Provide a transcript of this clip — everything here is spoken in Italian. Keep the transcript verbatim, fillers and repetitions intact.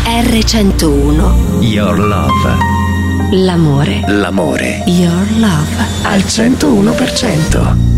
erre centouno. Your Love. L'amore. L'amore. Your Love. Al centouno per cento.